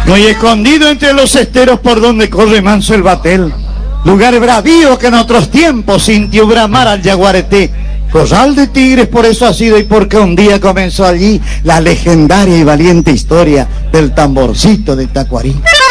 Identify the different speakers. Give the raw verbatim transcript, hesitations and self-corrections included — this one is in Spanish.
Speaker 1: Muy escondido entre los esteros por donde corre manso el Batel, lugar bravío que en otros tiempos sintió bramar al yaguareté, corral de tigres por eso ha sido y porque un día comenzó allí la legendaria y valiente historia del tamborcito de Tacuarí.